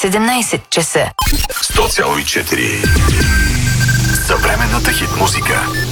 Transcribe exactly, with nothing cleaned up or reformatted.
седемнайсет часа. сто цяло и четири. Съвременната хит музика.